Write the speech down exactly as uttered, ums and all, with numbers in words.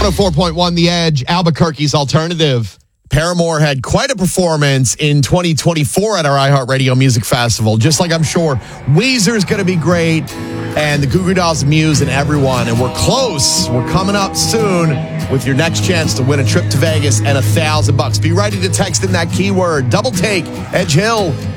one oh four point one The Edge, Albuquerque's alternative. Paramore had quite a performance in twenty twenty-four at our iHeartRadio Music Festival. Just like I'm sure Weezer's going to be great, and the Goo Goo Dolls, Muse, and everyone. And we're close. We're coming up soon with your next chance to win a trip to Vegas and a thousand bucks. Be ready to text in that keyword, double take, Edge Hill.